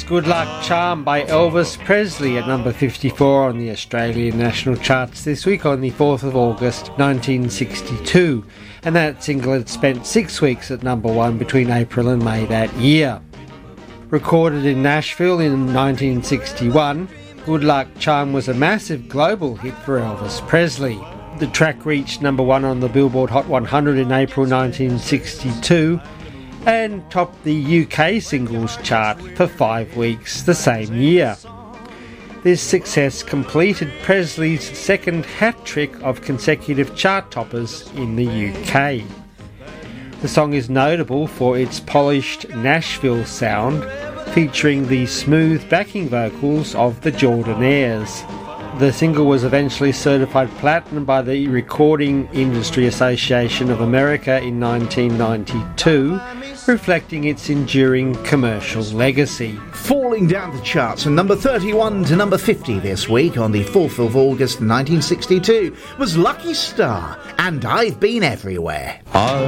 Good Luck Charm by Elvis Presley at number 54 on the Australian national charts this week on the 4th of August 1962. And that single had spent 6 weeks at number 1 between April and May that year. Recorded in Nashville in 1961, Good Luck Charm was a massive global hit for Elvis Presley. The track reached number 1 on the Billboard Hot 100 in April 1962 and topped the UK singles chart for 5 weeks the same year. This success completed Presley's second hat-trick of consecutive chart toppers in the UK. The song is notable for its polished Nashville sound, featuring the smooth backing vocals of the Jordanaires. The single was eventually certified platinum by the Recording Industry Association of America in 1992, reflecting its enduring commercial legacy. Falling down the charts from number 31 to number 50 this week on the 4th of August 1962 was Lucky Star and I've Been Everywhere.